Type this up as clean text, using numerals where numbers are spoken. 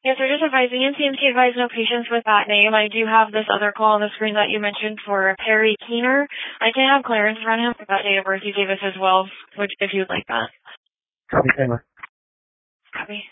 Yes, we're just advising NCMC advised no patients with that name. I do have this other call on the screen that you mentioned for Perry Keener. I can have Clarence run him for that date of birth you gave us as well, which if you'd like that. Copy, Taylor. Copy.